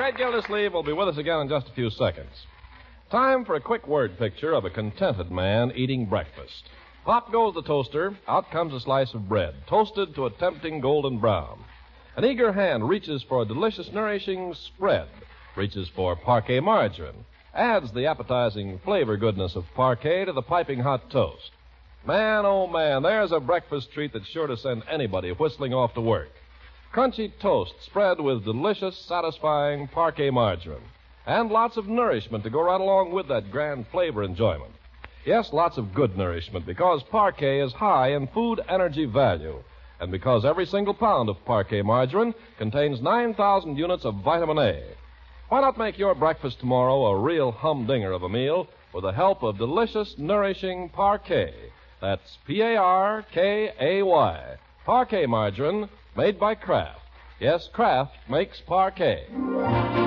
right, Gildersleeve will be with us again in just a few seconds. Time for a quick word picture of a contented man eating breakfast. Pop goes the toaster, out comes a slice of bread, toasted to a tempting golden brown. An eager hand reaches for a delicious, nourishing spread, reaches for Parquet margarine, adds the appetizing flavor goodness of Parquet to the piping hot toast. Man, oh man, there's a breakfast treat that's sure to send anybody whistling off to work. Crunchy toast spread with delicious, satisfying Parquet margarine. And lots of nourishment to go right along with that grand flavor enjoyment. Yes, lots of good nourishment, because Parquet is high in food energy value, and because every single pound of Parquet margarine contains 9,000 units of vitamin A. Why not make your breakfast tomorrow a real humdinger of a meal with the help of delicious, nourishing Parquet? That's Parkay. Parquet margarine made by Kraft. Yes, Kraft makes Parquet.